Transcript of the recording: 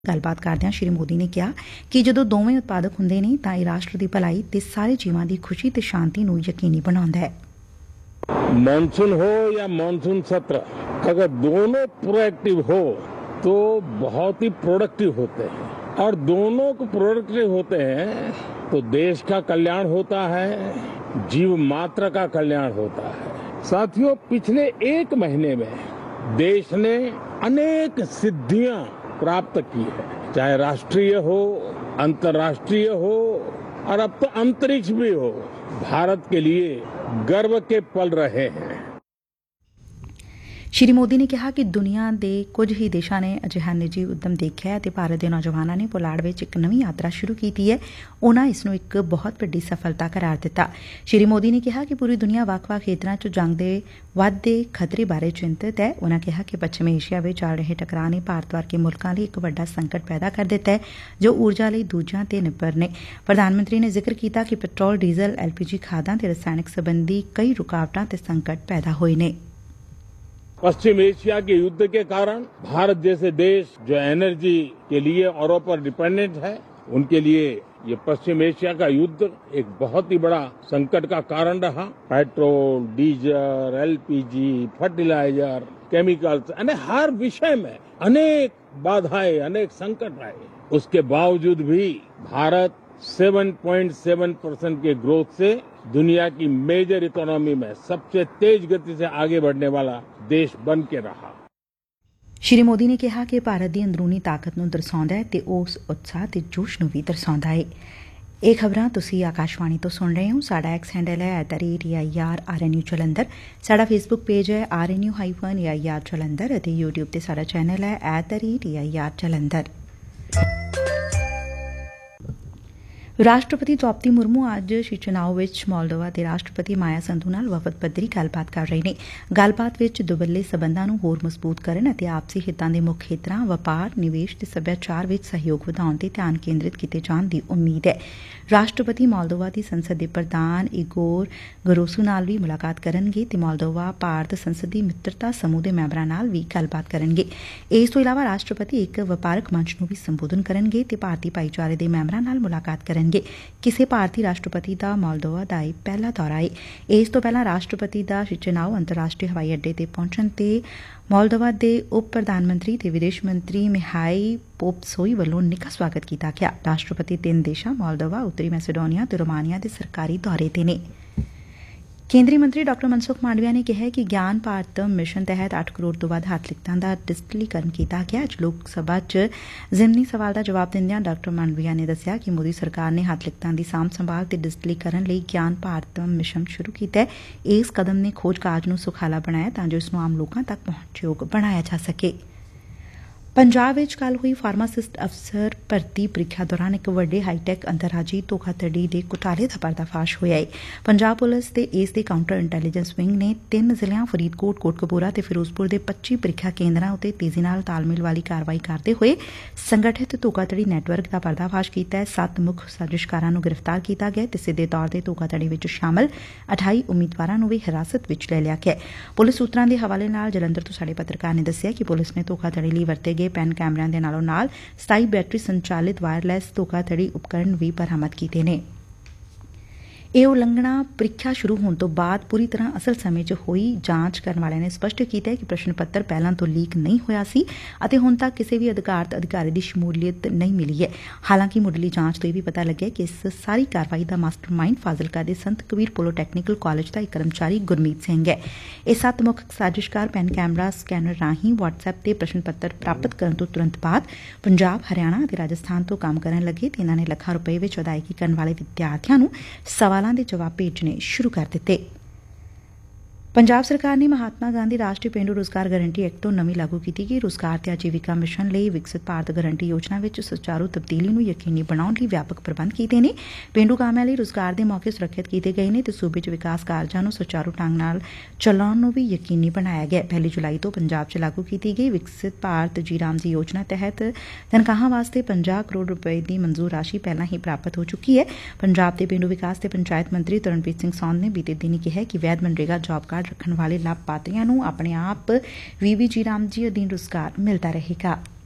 ਗੱਲਬਾਤ ਕਰਦਿਆਂ ਸ਼੍ਰੀ ਮੋਦੀ ਨੇ ਕਿਹਾ ਕਿ ਜਦੋਂ ਦੋਵੇਂ ਉਤਪਾਦਕ ਹੁੰਦੇ ਨੇ ਤਾਂ ਇਹ ਰਾਸ਼ਟਰ ਦੀ ਭਲਾਈ ਤੇ ਸਾਰੇ ਜੀਵਾਂ ਦੀ ਖੁਸ਼ੀ ਤੇ ਸ਼ਾਂਤੀ ਨੂੰ ਯਕੀਨੀ ਬਣਾਉਂਦਾ ਹੈ। मानसून हो या मानसून सत्र, अगर दोनों प्रोएक्टिव हो तो बहुत ही प्रोडक्टिव होते हैं और दोनों को प्रोडक्टिव होते हैं तो देश का कल्याण होता है, जीव मात्र का कल्याण होता है। साथियों, पिछले एक महीने में देश ने अनेक सिद्धियां प्राप्त की है, चाहे राष्ट्रीय हो, अंतर्राष्ट्रीय हो और अब तो अंतरिक्ष भी हो। भारत के लिए गर्व के पल रहे हैं। ਸ਼੍ਰੀ ਮੋਦੀ ਨੇ ਕਿਹਾ ਕਿ ਦੁਨੀਆ ਦੇ ਕੁਝ ਹੀ ਦੇਸ਼ਾਂ ਨੇ ਅਜਿਹਾ ਨਿੱਜੀ ਉੱਦਮ ਦੇਖਿਆ ਅਤੇ ਭਾਰਤ ਦੇ ਨੌਜਵਾਨਾਂ ਨੇ ਪੁਲਾੜ ਵਿੱਚ ਇੱਕ ਨਵੀਂ ਯਾਤਰਾ ਸ਼ੁਰੂ ਕੀਤੀ ਹੈ। ਉਨ੍ਹਾਂ ਇਸ ਨੂੰ ਇੱਕ ਬਹੁਤ ਵੱਡੀ ਸਫਲਤਾ ਕਰਾਰ ਦਿੱਤਾ। ਸ਼੍ਰੀ ਮੋਦੀ ਨੇ ਕਿਹਾ ਕਿ ਪੂਰੀ ਦੁਨੀਆ ਵੱਖ-ਵੱਖ ਖੇਤਰਾਂ 'ਚ ਜੰਗ ਦੇ ਵੱਧਦੇ ਖਤਰੇ ਬਾਰੇ ਚਿੰਤਤ ਹੈ। ਉਨ੍ਹਾਂ ਕਿਹਾ ਕਿ ਪੱਛਮੀ ਏਸ਼ੀਆ ਵਿੱਚ ਚੱਲ ਰਹੇ ਟਕਰਾਅ ਨੇ ਭਾਰਤ ਵਰਗੇ ਮੁਲਕਾਂ ਲਈ ਇੱਕ ਵੱਡਾ ਸੰਕਟ ਪੈਦਾ ਕਰ ਦਿੱਤਾ ਹੈ ਜੋ ਊਰਜਾ ਲਈ ਦੂਜਿਆਂ ਤੇ ਨਿਰਭਰ ਨੇ। ਪ੍ਰਧਾਨ ਮੰਤਰੀ ਨੇ ਜ਼ਿਕਰ ਕੀਤਾ ਕਿ ਪੈਟਰੋਲ, ਡੀਜ਼ਲ, LPG ਖਾਦਾਂ ਤੇ ਰਸਾਇਣਕ ਸੰਬੰਧੀ ਕਈ ਰੁਕਾਵਟਾਂ ਤੇ ਸੰਕਟ पैदा हुए ने। पश्चिम एशिया के युद्ध के कारण भारत जैसे देश जो एनर्जी के लिए औरों पर डिपेंडेंट है, उनके लिए ये पश्चिम एशिया का युद्ध एक बहुत ही बड़ा संकट का कारण रहा। Petrol, diesel, LPG, fertiliser, chemicals यानी हर विषय में अनेक बाधाएं, अनेक संकट आए। उसके बावजूद भी भारत 7.7% के ग्रोथ से दुनिया की मेजर इकोनॉमी में सबसे तेज गति से आगे बढ़ने वाला देश बन के रहा। ਸ਼੍ਰੀ ਮੋਦੀ ਨੇ ਕਿਹਾ ਕਿ ਭਾਰਤ ਦੀ ਅੰਦਰੂਨੀ ਤਾਕਤ ਨੂੰ ਦਰਸਾਉਂਦਾ ਹੈ ਤੇ ਉਸ ਉਤਸ਼ਾਹ ਤੇ ਜੋਸ਼ ਨੂੰ ਵੀ ਦਰਸਾਉਂਦਾ ਹੈ। ਇਹ ਖਬਰਾਂ ਤੁਸੀਂ ਆਕਾਸ਼ਵਾਣੀ ਤੋਂ ਸੁਣ ਰਹੇ ਹੋ। ਸਾਡਾ ਐਕਸ ਹੈਂਡਲ ਹੈ @AIRRNU ਜਲੰਧਰ। ਸਾਡਾ ਫੇਸਬੁੱਕ ਪੇਜ ਹੈ RNU-AIR ਜਲੰਧਰ ਅਤੇ YouTube ਤੇ ਸਾਡਾ ਚੈਨਲ ਹੈ @AIR ਜਲੰਧਰ। ਰਾਸ਼ਟਰਪਤੀ ਦ੍ਰੌਪਦੀ ਮੁਰਮੂ ਅੱਜ ਸ਼ਿਚਨਾਓ ਵਿੱਚ ਮੋਲਦੋਵਾ ਦੇ ਰਾਸ਼ਟਰਪਤੀ ਮਾਇਆ ਸੰਧੂ ਨਾਲ ਵਫਦ ਪੱਧਰੀ ਗੱਲਬਾਤ ਕਰ ਰਹੇ ਨੇ। ਗੱਲਬਾਤ ਵਿੱਚ ਦੁਵੱਲੇ ਸਬੰਧਾਂ ਨੂੰ ਹੋਰ ਮਜ਼ਬੂਤ ਕਰਨ ਅਤੇ ਆਪਸੀ ਹਿੱਤਾਂ ਦੇ ਮੁੱਖ ਖੇਤਰਾਂ ਵਪਾਰ, ਨਿਵੇਸ਼ ਤੇ ਸੱਭਿਆਚਾਰ ਵਿੱਚ ਸਹਿਯੋਗ ਵਧਾਉਣ ਤੇ ਧਿਆਨ ਕੇਂਦਰਿਤ ਕੀਤੇ ਜਾਣ ਦੀ ਉਮੀਦ ਹੈ। ਰਾਸ਼ਟਰਪਤੀ ਮੋਲਦੋਵਾ ਦੀ ਸੰਸਦ ਦੇ ਪ੍ਰਧਾਨ ਇਗੋਰ ਗਰੋਸੂ ਨਾਲ ਵੀ ਮੁਲਾਕਾਤ ਕਰਨਗੇ ਤੇ ਮੋਲਦੋਵਾ ਭਾਰਤ ਸੰਸਦੀ ਮਿੱਤਰਤਾ ਸਮੂਹ ਦੇ ਮੈਂਬਰਾਂ ਨਾਲ ਵੀ ਗੱਲਬਾਤ ਕਰਨਗੇ। ਇਸ ਤੋਂ ਇਲਾਵਾ ਰਾਸ਼ਟਰਪਤੀ ਇੱਕ ਵਪਾਰਕ ਮੰਚ ਨੂੰ ਵੀ ਸੰਬੋਧਨ ਕਰਨਗੇ ਤੇ ਭਾਰਤੀ ਭਾਈਚਾਰੇ ਦੇ ਮੈਂਬਰਾਂ ਨਾਲ ਮੁਲਾਕਾਤ ਕਰਨਗੇ। ਕਿਸੇ ਭਾਰਤੀ ਰਾਸ਼ਟਰਪਤੀ ਦਾ ਮੋਲਦੋਵਾ ਦਾ ਇਹ ਪਹਿਲਾ ਦੌਰਾ ਹੈ। ਇਸ ਤੋਂ ਪਹਿਲਾਂ ਰਾਸ਼ਟਰਪਤੀ ਦਾ ਸ਼ਿਚਨਾਓ ਅੰਤਰਰਾਸ਼ਟਰੀ ਹਵਾਈ ਅੱਡੇ ਤੇ ਪਹੁੰਚਣ ਤੇ ਮੋਲਦੋਵਾ ਦੇ ਉਪ ਪ੍ਰਧਾਨ ਮੰਤਰੀ ਤੇ ਵਿਦੇਸ਼ ਮੰਤਰੀ ਮਿਹਾਈ ਪੋਪਸੋਈ ਵੱਲੋਂ ਨਿੱਘਾ ਸਵਾਗਤ ਕੀਤਾ ਗਿਆ। ਰਾਸ਼ਟਰਪਤੀ 3 ਦੇਸ਼ਾਂ ਮੋਲਦੋਵਾ, ਉੱਤਰੀ ਮੈਸੇਡੋਨੀਆ ਤੇ ਰੋਮਾਨੀਆ ਦੇ ਸਰਕਾਰੀ ਦੌਰੇ ਤੇ ਨੇ। ਕੇਂਦਰੀ ਮੰਤਰੀ ਡਾ ਮਨਸੁਖ ਮਾਂਡਵੀਆ ਨੇ ਕਿਹਾ ਕਿ ਗਿਆਨ ਭਾਰਤ ਮਿਸ਼ਨ ਤਹਿਤ 8 ਕਰੋੜ ਤੋਂ ਵੱਧ ਹੱਥ ਲਿਖਤਾਂ ਦਾ ਡਿਜੀਟਲੀਕਰਨ ਕੀਤਾ ਗਿਆ। ਅੱਜ ਲੋਕ ਸਭਾ 'ਚ ਜ਼ਿਮਨੀ ਸਵਾਲ ਦਾ ਜਵਾਬ ਦਿੰਦਿਆਂ ਡਾ ਮਾਂਡਵੀਆ ਨੇ ਦੱਸਿਆ ਕਿ ਮੋਦੀ ਸਰਕਾਰ ਨੇ ਹੱਥ ਲਿਖਤਾਂ ਦੀ ਸਾਂਭ ਸੰਭਾਲ ਤੇ ਡਿਜੀਟਲੀਕਰਨ ਲਈ ਗਿਆਨ ਭਾਰਤ ਮਿਸ਼ਨ ਸ਼ੁਰੂ ਕੀਤਾ ਹੈ। ਇਸ ਕਦਮ ਨੇ ਖੋਜ ਕਾਰਜ ਨੂੰ ਸੁਖਾਲਾ ਬਣਾਇਆ ਤਾਂ ਜੋ ਇਸ ਨੂੰ ਆਮ ਲੋਕਾਂ ਤੱਕ ਪਹੁੰਚਯੋਗ ਬਣਾਇਆ ਜਾ ਸਕੇ। ਪੰਜਾਬ ਵਿੱਚ ਕੱਲ੍ਹ ਹੋਈ ਫਾਰਮਾਸਿਸਟ ਅਫਸਰ ਭਰਤੀ ਪ੍ਰੀਖਿਆ ਦੌਰਾਨ ਇੱਕ ਵੱਡੇ ਹਾਈਟੈਕ ਅੰਤਰਰਾਜੀ ਧੋਖਾਧੜੀ ਦੇ ਘੁਟਾਲੇ ਦਾ ਪਰਦਾਫਾਸ਼ ਹੋਇਆ ਹੈ। ਪੰਜਾਬ ਪੁਲਿਸ ਤੇ ਇਸ ਦੇ ਕਾਊਂਟਰ ਇੰਟੈਲੀਜੈਂਸ ਵਿੰਗ ਨੇ 3 ਜ਼ਿਲ੍ਹਿਆਂ ਫਰੀਦਕੋਟ, ਕੋਟਕਪੂਰਾ ਤੇ ਫਿਰੋਜ਼ਪੁਰ ਦੇ 25 ਪ੍ਰੀਖਿਆ ਕੇਂਦਰਾਂ ਉੱਤੇ ਤੇਜ਼ੀ ਨਾਲ ਤਾਲਮੇਲ ਵਾਲੀ ਕਾਰਵਾਈ ਕਰਦੇ ਹੋਏ ਸੰਗਠਿਤ ਧੋਖਾਧੜੀ ਨੈਟਵਰਕ ਦਾ ਪਰਦਾਫਾਸ਼ ਕੀਤਾ ਹੈ। 7 ਮੁੱਖ ਸਾਜ਼ਿਸ਼ਕਾਰਾਂ ਨੂੰ ਗ੍ਰਿਫਤਾਰ ਕੀਤਾ ਗਿਆ ਤੇ ਸਿੱਧੇ ਤੌਰ ਤੇ ਧੋਖਾਧੜੀ ਵਿੱਚ ਸ਼ਾਮਲ 28 ਉਮੀਦਵਾਰਾਂ ਨੂੰ ਵੀ ਹਿਰਾਸਤ ਵਿੱਚ ਲੈ ਲਿਆ ਗਿਆ। ਪੁਲਿਸ ਸੂਤਰਾਂ ਦੇ ਹਵਾਲੇ ਨਾਲ ਜਲੰਧਰ ਤੋਂ ਸਾਡੇ ਪੱਤਰਕਾਰ ਨੇ ਦੱਸਿਆ ਕਿ ਪੁਲਿਸ ਨੇ ਧੋਖਾਧੜੀ ਲਈ ਵਰਤੇ ਗਏ ਪੈਨ ਕੈਮਰਿਆਂ ਦੇ ਨਾਲੋਂ ਨਾਲ 27 ਬੈਟਰੀ ਸੰਚਾਲਿਤ ਵਾਇਰਲੈਸ ਧੋਖਾਧੜੀ ਉਪਕਰਨ ਵੀ ਬਰਾਮਦ ਕੀਤੇ ਨੇ। ਇਹ ਉਲੰਘਣਾ ਪ੍ਰੀਖਿਆ ਸ਼ੁਰੂ ਹੋਣ ਤੋਂ ਬਾਅਦ ਪੂਰੀ ਤਰ੍ਹਾਂ ਅਸਲ ਸਮੇਂ 'ਚ ਹੋਈ। ਜਾਂਚ ਕਰਨ ਵਾਲਿਆਂ ਨੇ ਸਪਸ਼ਟ ਕੀਤਾ ਕਿ ਪ੍ਰਸ਼ਨ ਪੱਤਰ ਪਹਿਲਾਂ ਤੋਂ ਲੀਕ ਨਹੀਂ ਹੋਇਆ ਸੀ ਅਤੇ ਹੁਣ ਤੱਕ ਕਿਸੇ ਵੀ ਅਧਿਕਾਰਤ ਅਧਿਕਾਰੀ ਦੀ ਸ਼ਮੂਲੀਅਤ ਨਹੀਂ ਮਿਲੀ ਹੈ। ਹਾਲਾਂਕਿ ਮੁੱਢਲੀ ਜਾਂਚ ਤੋਂ ਇਹ ਵੀ ਪਤਾ ਲੱਗਿਆ ਕਿ ਇਸ ਸਾਰੀ ਕਾਰਵਾਈ ਦਾ ਮਾਸਟਰਮਾਈਂਡ ਫਾਜ਼ਿਲਕਾ ਦੇ ਸੰਤ ਕਬੀਰ ਪੋਲੋਟੈਕਨੀਕਲ ਕਾਲਜ ਦਾ ਇੱਕ ਕਰਮਚਾਰੀ ਗੁਰਮੀਤ ਸਿੰਘ ਹੈ। ਇਹ 7 ਮੁੱਖ ਸਾਜ਼ਿਸ਼ਕਾਰ ਪੈਨ ਕੈਮਰਾ ਸਕੈਨਰ ਰਾਹੀਂ WhatsApp ਤੇ ਪ੍ਰਸ਼ਨ ਪੱਤਰ ਪ੍ਰਾਪਤ ਕਰਨ ਤੋਂ ਤੁਰੰਤ ਬਾਅਦ ਪੰਜਾਬ, ਹਰਿਆਣਾ ਅਤੇ ਰਾਜਸਥਾਨ ਤੋਂ ਕੰਮ ਕਰਨ ਲੱਗੇ ਤੇ ਇਹਨਾਂ ਨੇ ਲੱਖਾਂ ਰੁਪਏ ਵਿੱਚ ਅਦਾਇਗੀ ਕਰਨ ਵਾਲੇ ਵਿਦਿਆਰਥੀਆਂ ਨੂੰ ਸਵਾਲਾਂ ਦੇ ਜਵਾਬ ਭੇਜਣੇ ਸ਼ੁਰੂ ਕਰ ਦਿੱਤੇ। ਪੰਜਾਬ ਸਰਕਾਰ ਨੇ ਮਹਾਤਮਾ ਗਾਂਧੀ ਰਾਸ਼ਟਰੀ ਪੇਂਡੂ ਰੁਜ਼ਗਾਰ ਗਾਰੰਟੀ ਐਕਟ ਤੋਂ ਨਵੀਂ ਲਾਗੂ ਕੀਤੀ ਗਈ ਰੁਜ਼ਗਾਰ ਤੇ ਆਜੀਵਿਕਾ ਮਿਸ਼ਨ ਲਈ ਵਿਕਸਿਤ ਭਾਰਤ ਗਾਰੰਟੀ ਯੋਜਨਾ ਵਿੱਚ ਸੁਚਾਰੂ ਤਬਦੀਲੀ ਨੂੰ ਯਕੀਨੀ ਬਣਾਉਣ ਲਈ ਵਿਆਪਕ ਪ੍ਰਬੰਧ ਕੀਤੇ ਨੇ। ਪੇਂਡੂ ਕਾਮਿਆਂ ਲਈ ਰੁਜ਼ਗਾਰ ਦੇ ਮੌਕੇ ਸੁਰੱਖਿਅਤ ਕੀਤੇ ਗਏ ਨੇ ਤੇ ਸੂਬੇ 'ਚ ਵਿਕਾਸ ਕਾਰਜਾਂ ਨੂੰ ਸੁਚਾਰੂ ਢੰਗ ਨਾਲ ਚਲਾਉਣ ਨੂੰ ਵੀ ਯਕੀਨੀ ਬਣਾਇਆ ਗਿਆ। 1 ਜੁਲਾਈ ਤੋਂ ਪੰਜਾਬ 'ਚ ਲਾਗੂ ਕੀਤੀ ਗਈ ਵਿਕਸਿਤ ਭਾਰਤ ਜੀ ਰਾਮਜੀ ਯੋਜਨਾ ਤਹਿਤ ਤਨਖਾਹਾਂ ਵਾਸਤੇ 50 ਕਰੋੜ ਰੁਪਏ ਦੀ ਮਨਜ਼ੂਰ ਰਾਸ਼ੀ ਪਹਿਲਾਂ ਹੀ ਪ੍ਰਾਪਤ ਹੋ ਚੁੱਕੀ ਹੈ। ਪੰਜਾਬ ਦੇ ਪੇਂਡੂ ਵਿਕਾਸ ਤੇ ਪੰਚਾਇਤ ਮੰਤਰੀ ਤਰਨਪ੍ਰੀਤ ਸਿੰਘ ਸੌਂਦ ਨੇ ਬੀਤੇ ਦਿਨੀ ਕਿਹਾ ਕਿ ਵੈਧ ਮਨਰੇਗਾ ਜੌਬ ਕਾਰਡ ਰੱਖਣ ਵਾਲੇ ਲਾਭਪਾਤਰੀਆਂ ਨੂੰ ਆਪਣੇ ਆਪ VBG ਰਾਮਜੀ ਅਧੀਨ ਰੁਜ਼ਗਾਰ ਮਿਲਦਾ ਰਹੇਗਾ।